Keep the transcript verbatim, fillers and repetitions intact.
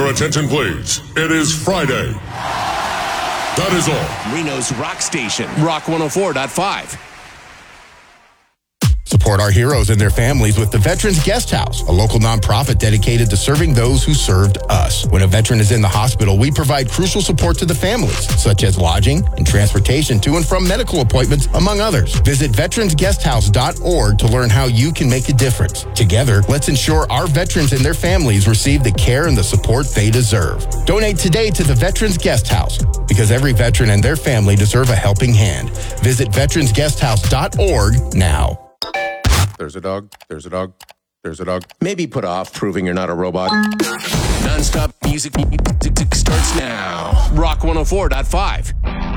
Your attention, please. It is Friday. That is all. Reno's rock station, Rock one oh four point five. Support our heroes and their families with the Veterans Guest House, a local nonprofit dedicated to serving those who served us. When a veteran is in the hospital, we provide crucial support to the families, such as lodging and transportation to and from medical appointments, among others. Visit veterans guest house dot org to learn how you can make a difference. Together, let's ensure our veterans and their families receive the care and the support they deserve. Donate today to the Veterans Guest House, because every veteran and their family deserve a helping hand. Visit veterans guest house dot org now. There's a dog. There's a dog. There's a dog. Maybe put off proving you're not a robot. Non-stop music starts now. Rock one oh four point five.